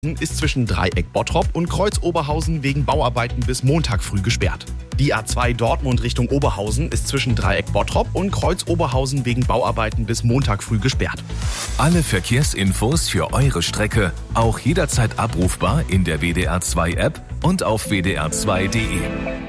ist zwischen Dreieck Bottrop und Kreuz Oberhausen wegen Bauarbeiten bis Montag früh gesperrt. Die A2 Dortmund Richtung Oberhausen ist zwischen Dreieck Bottrop und Kreuz Oberhausen wegen Bauarbeiten bis Montag früh gesperrt. Alle Verkehrsinfos für eure Strecke auch jederzeit abrufbar in der WDR 2 App und auf wdr2.de.